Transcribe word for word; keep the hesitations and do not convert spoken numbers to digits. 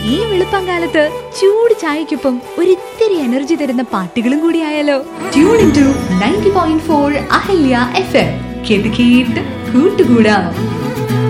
ഈ വെളുപ്പംകാലത്ത് ചൂട് ചായക്കൊപ്പം ഒരിത്തിരി എനർജി തരുന്ന പാട്ടുകളും കൂടി ആയാലോ? Tune in to ninety point four Ahalya F M. കേട്ട് കേട്ട് കൂട്ടുകൂടാം.